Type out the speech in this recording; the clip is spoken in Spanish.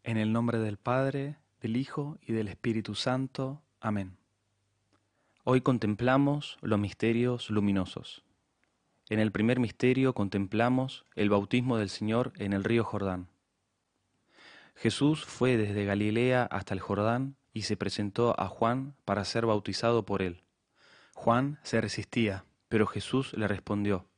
En el nombre del Padre, del Hijo y del Espíritu Santo. Amén. Hoy contemplamos los misterios luminosos. En el primer misterio contemplamos el bautismo del Señor en el río Jordán. Jesús fue desde Galilea hasta el Jordán y se presentó a Juan para ser bautizado por él. Juan se resistía, pero Jesús le respondió: